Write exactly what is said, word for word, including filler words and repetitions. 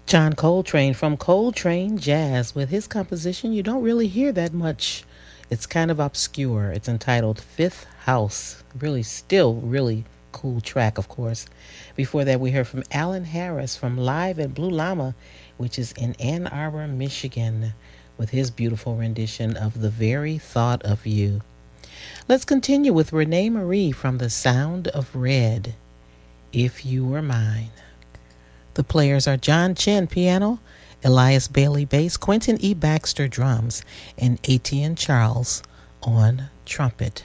John Coltrane from Coltrane Jazz with his composition you don't really hear that much. It's kind of obscure. It's entitled Fifth House. Really, still really cool track, of course. Before that, we heard from Alan Harris from Live at Blue Llama, which is in Ann Arbor, Michigan, with his beautiful rendition of The Very Thought of You. Let's continue with Renee Marie from The Sound of Red, If You Were Mine. The players are John Chen, piano, Elias Bailey, bass, Quentin E. Baxter, drums, and Etienne Charles on trumpet.